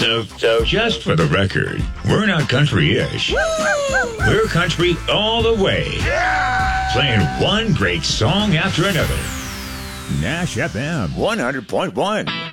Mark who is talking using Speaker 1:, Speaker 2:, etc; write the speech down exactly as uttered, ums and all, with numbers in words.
Speaker 1: So, so just for the record, we're not country-ish. We're country all the way. Playing one great song after another. Nash F M one hundred point one.